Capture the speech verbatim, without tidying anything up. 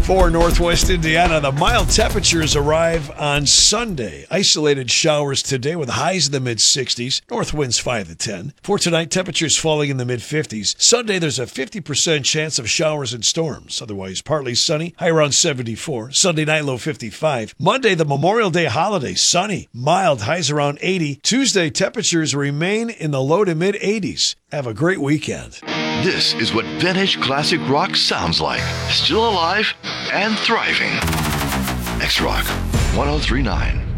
For Northwest Indiana, the mild temperatures arrive on Sunday. Isolated showers today with highs in the mid-sixties. North winds five to ten. For tonight, temperatures falling in the mid-fifties. Sunday, there's a fifty percent chance of showers and storms. Otherwise, partly sunny, high around seventy-four. Sunday night, low fifty-five. Monday, the Memorial Day holiday, sunny, mild, highs around eighty. Tuesday, temperatures remain in the low to mid-eighties. Have a great weekend. This is what vintage classic rock sounds like. Still alive and thriving. X-Rock one oh three point nine.